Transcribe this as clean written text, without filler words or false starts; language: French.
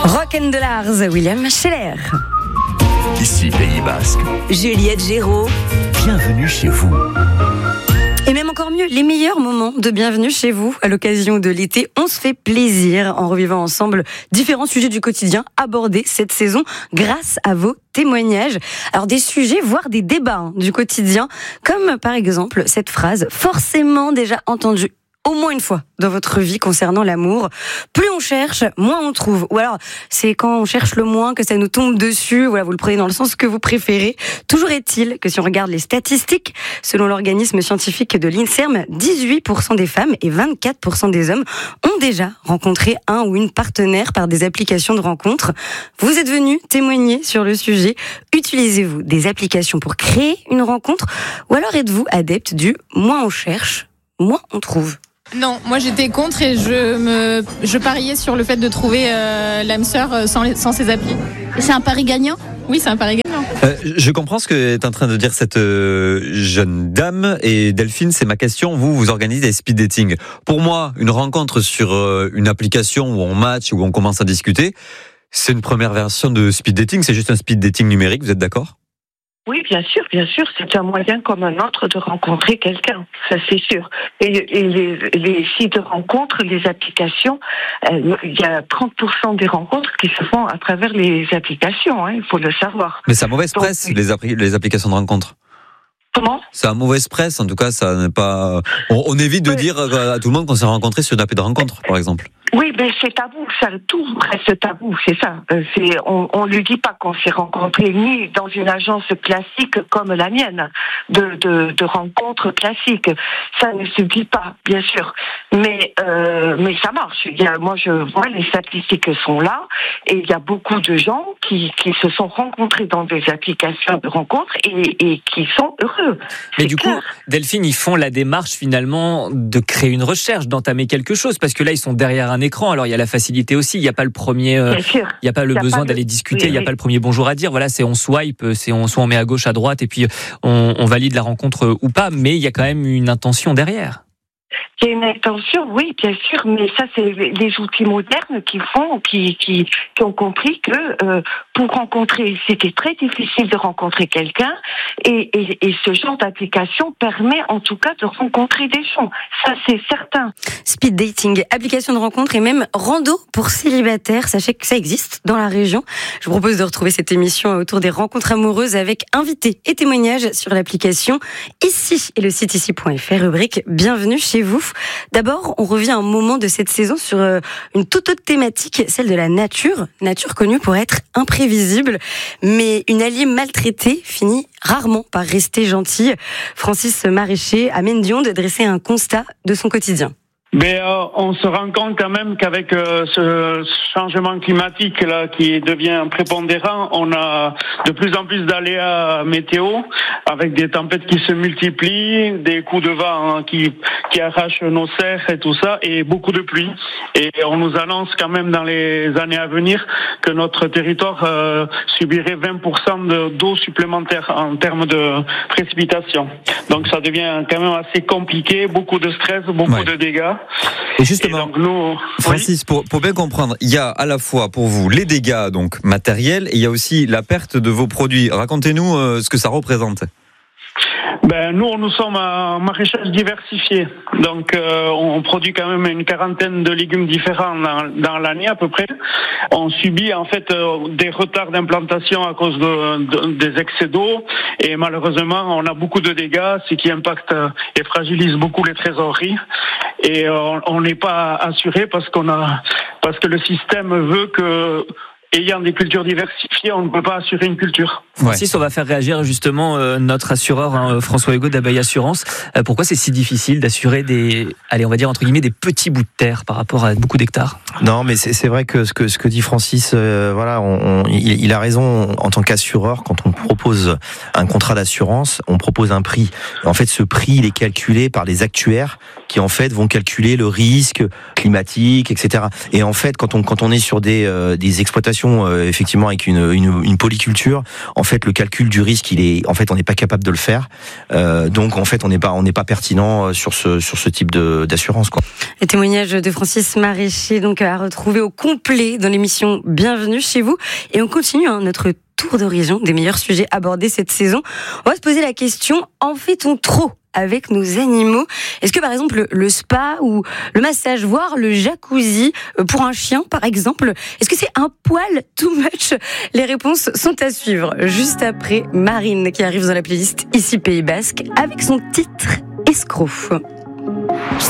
Rock'n'Dollars, William Scheller. Ici Pays Basque. Juliette Géraud. Bienvenue chez vous. Et même encore mieux, les meilleurs moments de bienvenue chez vous à l'occasion de l'été. On se fait plaisir en revivant ensemble différents sujets du quotidien abordés cette saison grâce à vos témoignages. Alors des sujets, voire des débats du quotidien, comme par exemple cette phrase forcément déjà entendue au moins une fois dans votre vie concernant l'amour. Plus on cherche, moins on trouve. Ou alors, c'est quand on cherche le moins que ça nous tombe dessus. Voilà, vous le prenez dans le sens que vous préférez. Toujours est-il que si on regarde les statistiques, selon l'organisme scientifique de l'INSERM, 18% des femmes et 24% des hommes ont déjà rencontré un ou une partenaire par des applications de rencontres. Vous êtes venus témoigner sur le sujet. Utilisez-vous des applications pour créer une rencontre? Ou alors êtes-vous adepte du moins on cherche, moins on trouve? Non, moi j'étais contre et je pariais sur le fait de trouver l'âme sœur sans ces applis. C'est un pari gagnant ? Oui, c'est un pari gagnant. Je comprends ce que est en train de dire cette jeune dame. Et Delphine, c'est ma question. Vous organisez des speed dating. Pour moi, une rencontre sur une application où on match, où on commence à discuter, c'est une première version de speed dating. C'est juste un speed dating numérique, vous êtes d'accord ? Oui, bien sûr, c'est un moyen comme un autre de rencontrer quelqu'un, ça c'est sûr. Et les sites de rencontres, les applications, il y a 30% des rencontres qui se font à travers les applications, il faut le savoir. Mais c'est à mauvaise presse, les applications de rencontres. Comment ? C'est à mauvaise presse, en tout cas, ça n'est pas. On évite de dire à tout le monde qu'on s'est rencontré sur une appli de rencontre, par exemple. Oui, mais c'est tabou, ça, tout reste tabou, c'est ça. On lui dit pas qu'on s'est rencontré ni dans une agence classique comme la mienne, de rencontres classiques. Ça ne se dit pas, bien sûr. Mais ça marche. Moi, je vois les statistiques sont là, et il y a beaucoup de gens qui se sont rencontrés dans des applications de rencontres et qui sont heureux. Mais du coup, Delphine, ils font la démarche finalement de créer une recherche, d'entamer quelque chose, parce que là, ils sont derrière un écran. Alors il y a la facilité aussi. Il n'y a pas le premier, il n'y a pas le besoin d'aller discuter. Il n'y a pas le premier bonjour à dire. Voilà, c'est on swipe, soit on met à gauche, à droite, et puis on valide la rencontre ou pas. Mais il y a quand même une intention derrière. Il y a une intention, oui, bien sûr, mais ça, c'est les outils modernes qui ont compris que pour rencontrer, c'était très difficile de rencontrer quelqu'un, et ce genre d'application permet en tout cas de rencontrer des gens. Ça, c'est certain. Speed dating, application de rencontre et même rando pour célibataires. Sachez que ça existe dans la région. Je vous propose de retrouver cette émission autour des rencontres amoureuses avec invités et témoignages sur l'application Ici et le site ici.fr, rubrique Bienvenue chez vous. D'abord, on revient un moment de cette saison sur une toute autre thématique, celle de la nature. Nature connue pour être imprévisible, mais une alliée maltraitée finit rarement par rester gentille. Francis Maraîcher amène Dion de dresser un constat de son quotidien. Mais on se rend compte quand même qu'avec ce changement climatique là qui devient prépondérant, on a de plus en plus d'aléas météo, avec des tempêtes qui se multiplient, des coups de vent qui arrachent nos serres et tout ça, et beaucoup de pluie. Et on nous annonce quand même dans les années à venir que notre territoire subirait 20% d'eau supplémentaire en termes de précipitations. Donc ça devient quand même assez compliqué, beaucoup de stress, beaucoup de dégâts. Et justement, donc nous, Francis, pour bien comprendre, il y a à la fois pour vous les dégâts donc matériels et il y a aussi la perte de vos produits. Racontez-nous ce que ça représente. Nous sommes un maraîchage diversifié. Donc, on produit quand même une quarantaine de légumes différents dans l'année à peu près. On subit en fait des retards d'implantation à cause des excès d'eau. Et malheureusement, on a beaucoup de dégâts, ce qui impacte et fragilise beaucoup les trésoreries. Et on n'est pas assuré parce que le système veut que, ayant des cultures diversifiées, on ne peut pas assurer une culture. Francis, on va faire réagir justement notre assureur François Hugo d'Abeille Assurance. Pourquoi c'est si difficile d'assurer on va dire entre guillemets des petits bouts de terre par rapport à beaucoup d'hectares ? Non, mais c'est vrai que ce que dit Francis, il a raison. En tant qu'assureur, quand on propose un contrat d'assurance, on propose un prix. En fait, ce prix, il est calculé par les actuaires qui en fait vont calculer le risque climatique, etc. Et en fait, quand on est sur des exploitations effectivement avec une polyculture, en fait le calcul du risque, on n'est pas capable de le faire. Donc en fait, on n'est pas pertinent sur ce type d'assurance, quoi. Les témoignages de Francis Maraîcher, donc à retrouver au complet dans l'émission Bienvenue chez vous. Et on continue notre tour d'horizon des meilleurs sujets abordés cette saison. On va se poser la question, en fait-on trop avec nos animaux? Est-ce que par exemple le spa ou le massage, voire le jacuzzi pour un chien par exemple, est-ce que c'est un poil too much? Les réponses sont à suivre juste après Marine qui arrive dans la playlist ici Pays Basque avec son titre Escroc. Je